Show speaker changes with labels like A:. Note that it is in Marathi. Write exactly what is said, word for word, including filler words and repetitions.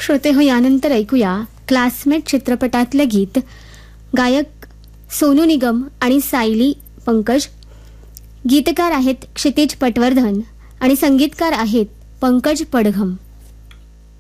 A: श्रोते हो, यानंतर ऐकूया क्लासमेट चित्रपटातलं गीत. गायक सोनू निगम आणि सायली पंकज, गीतकार आहेत क्षितिज पटवर्धन आणि संगीतकार आहेत पंकज पडघम.